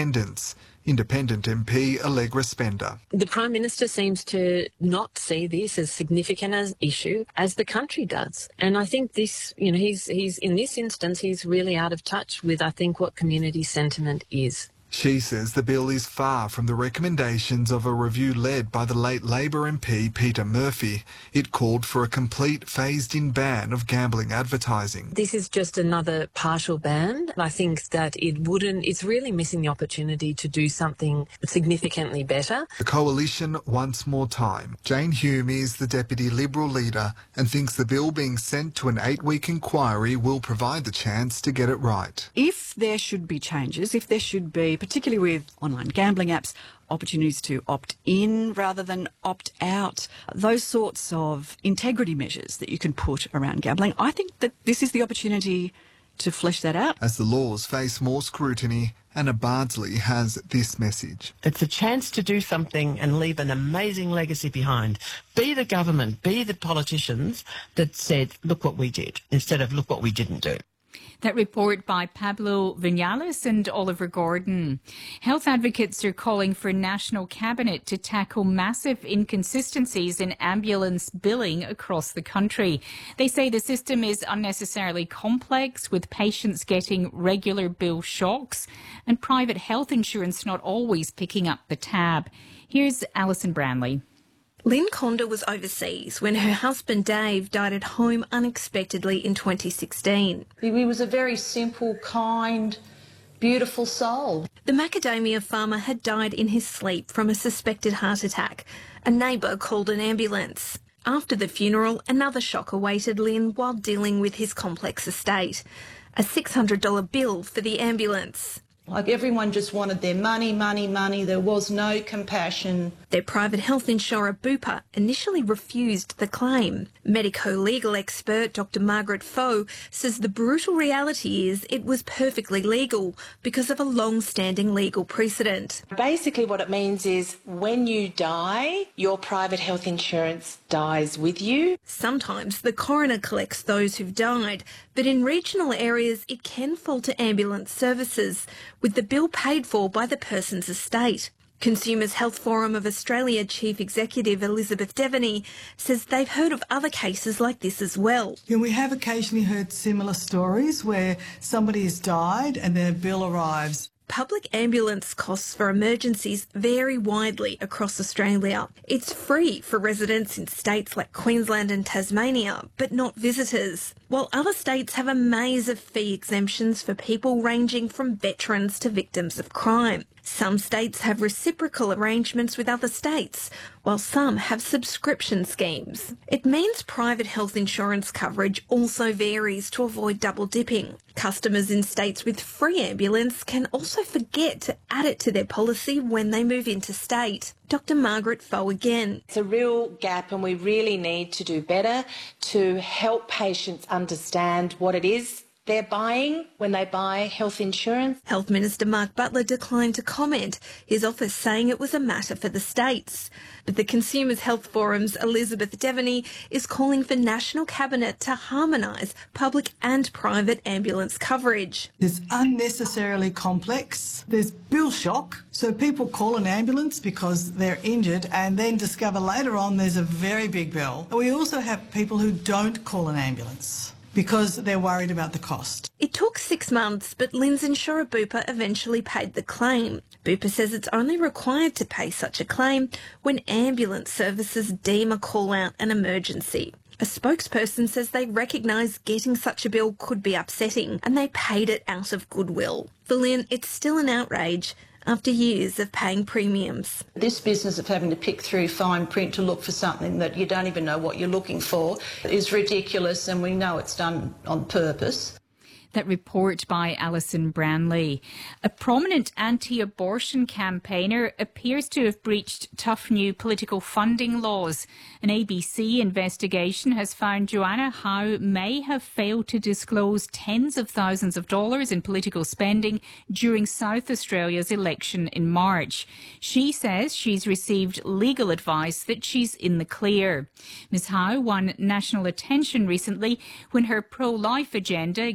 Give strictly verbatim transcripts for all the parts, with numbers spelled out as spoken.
independence. Independent M P Allegra Spender. The Prime Minister seems to not see this as significant an issue as the country does. And I think this, you know, he's, he's in this instance, he's really out of touch with, I think, what community sentiment is. She says the bill is far from the recommendations of a review led by the late Labor M P Peter Murphy. It called for a complete phased-in ban of gambling advertising. This is just another partial ban. I think that it wouldn't, it's really missing the opportunity to do something significantly better. The Coalition wants more time. Jane Hume is the Deputy Liberal leader and thinks the bill being sent to an eight-week inquiry will provide the chance to get it right. If there should be changes, if there should be, particularly with online gambling apps, opportunities to opt in rather than opt out, those sorts of integrity measures that you can put around gambling, I think that this is the opportunity to flesh that out. As the laws face more scrutiny, Anna Bardsley has this message. It's a chance to do something and leave an amazing legacy behind. Be the government, be the politicians that said, look what we did, instead of look what we didn't do. That report by Pablo Vinales and Oliver Gordon. Health advocates are calling for National Cabinet to tackle massive inconsistencies in ambulance billing across the country. They say the system is unnecessarily complex, with patients getting regular bill shocks and private health insurance not always picking up the tab. Here's Alison Branley. Lynn Conda was overseas when her husband Dave died at home unexpectedly in twenty sixteen. He was a very simple, kind, beautiful soul. The macadamia farmer had died in his sleep from a suspected heart attack. A neighbour called an ambulance. After the funeral, another shock awaited Lynn while dealing with his complex estate. A six hundred dollars bill for the ambulance. Like everyone just wanted their money, money, money. There was no compassion. Their private health insurer, Bupa, initially refused the claim. Medico-legal expert Doctor Margaret Foe says the brutal reality is it was perfectly legal because of a long-standing legal precedent. Basically what it means is when you die, your private health insurance dies with you. Sometimes the coroner collects those who've died, but in regional areas it can fall to ambulance services, with the bill paid for by the person's estate. Consumers Health Forum of Australia Chief Executive Elizabeth Devaney says they've heard of other cases like this as well. Yeah, we have occasionally heard similar stories where somebody has died and their bill arrives. Public ambulance costs for emergencies vary widely across Australia. It's free for residents in states like Queensland and Tasmania, but not visitors, while other states have a maze of fee exemptions for people ranging from veterans to victims of crime. Some states have reciprocal arrangements with other states, while some have subscription schemes. It means private health insurance coverage also varies to avoid double dipping. Customers in states with free ambulance can also forget to add it to their policy when they move interstate. Doctor Margaret Foe again. It's a real gap and we really need to do better to help patients understand what it is they're buying when they buy health insurance. Health Minister Mark Butler declined to comment, his office saying it was a matter for the states. But the Consumers Health Forum's Elizabeth Devaney is calling for National Cabinet to harmonise public and private ambulance coverage. It's unnecessarily complex. There's bill shock, so people call an ambulance because they're injured and then discover later on there's a very big bill. We also have people who don't call an ambulance because they're worried about the cost. It took six months, but Lynn's insurer Bupa eventually paid the claim. Bupa says it's only required to pay such a claim when ambulance services deem a call-out an emergency. A spokesperson says they recognise getting such a bill could be upsetting and they paid it out of goodwill. For Lynn, it's still an outrage after years of paying premiums. This business of having to pick through fine print to look for something that you don't even know what you're looking for is ridiculous, and we know it's done on purpose. That report by Alison Branley. A prominent anti-abortion campaigner appears to have breached tough new political funding laws. An A B C investigation has found Joanna Howe may have failed to disclose tens of thousands of dollars in political spending during South Australia's election in March. She says she's received legal advice that she's in the clear. Miz Howe won national attention recently when her pro-life agenda gained the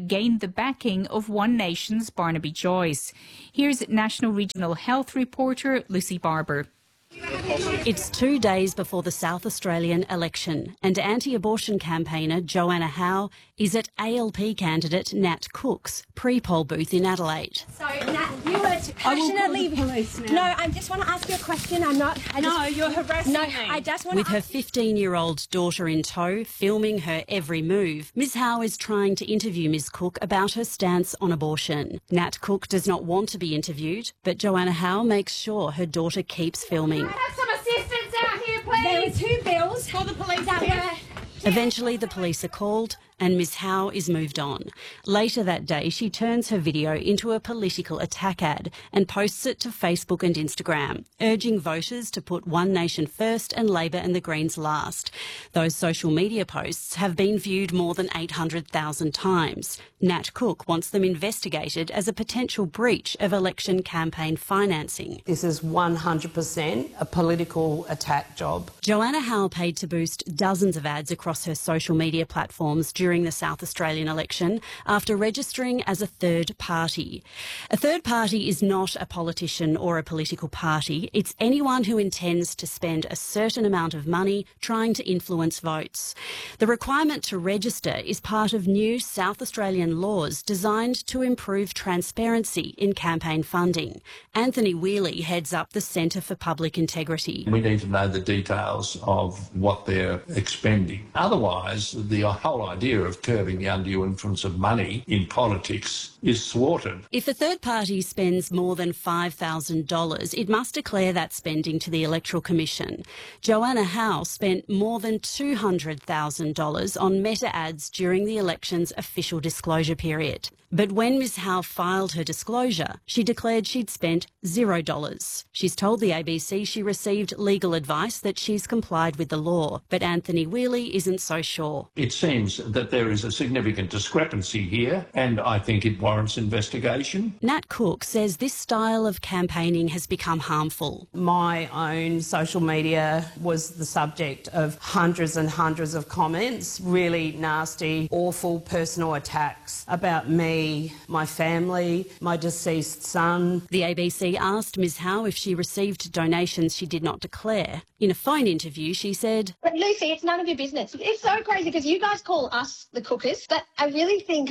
the backing of One Nation's Barnaby Joyce. Here's National Regional Health reporter Lucy Barber. It's two days before the South Australian election, and anti-abortion campaigner Joanna Howe is at A L P candidate Nat Cook's pre-poll booth in Adelaide. So, Nat, you were passionately... police now. No, I just want to ask you a question. I'm not... I no, just, you're harassing no, me. I just want With to her ask... fifteen-year-old daughter in tow, filming her every move, Miz Howe is trying to interview Miz Cook about her stance on abortion. Nat Cook does not want to be interviewed, but Joanna Howe makes sure her daughter keeps filming. Can I have some assistance out here, please? There were two bills for the police that were... Eventually, the police are called and Miz Howe is moved on. Later that day, she turns her video into a political attack ad and posts it to Facebook and Instagram, urging voters to put One Nation first and Labor and the Greens last. Those social media posts have been viewed more than eight hundred thousand times. Nat Cook wants them investigated as a potential breach of election campaign financing. This is one hundred percent a political attack job. Joanna Howe paid to boost dozens of ads across her social media platforms during the South Australian election after registering as a third party. A third party is not a politician or a political party. It's anyone who intends to spend a certain amount of money trying to influence votes. The requirement to register is part of new South Australian laws designed to improve transparency in campaign funding. Anthony Wheely heads up the Centre for Public Integrity. We need to know the details of what they're expending. Otherwise, the whole idea of curbing the undue influence of money in politics is thwarted. If a third party spends more than five thousand dollars, it must declare that spending to the Electoral Commission. Joanna Howe spent more than two hundred thousand dollars on Meta ads during the election's official disclosure period. But when Miz Howe filed her disclosure, she declared she'd spent zero dollars. She's told the A B C she received legal advice that she's complied with the law, but Anthony Wheely isn't so sure. It seems that there is a significant discrepancy here, and I think it warrants investigation. Nat Cook says this style of campaigning has become harmful. My own social media was the subject of hundreds and hundreds of comments, really nasty, awful personal attacks about me, my family, my deceased son. The A B C asked Miz Howe if she received donations she did not declare. In a phone interview, she said, But Lucy, it's none of your business. It's so crazy because you guys call us the cookers, but I really think